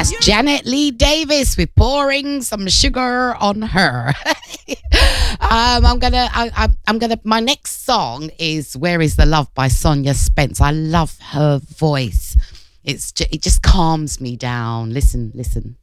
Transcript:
That's Janet Lee Davis with pouring some sugar on her. I'm gonna. My next song is "Where Is the Love" by Sonia Spence. I love her voice. It just calms me down. Listen.